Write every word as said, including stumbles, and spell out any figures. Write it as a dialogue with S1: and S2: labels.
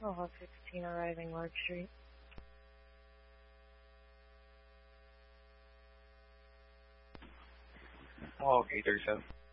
S1: Alpha sixteen arriving Lark Street.
S2: Oh, okay, thirty-seven.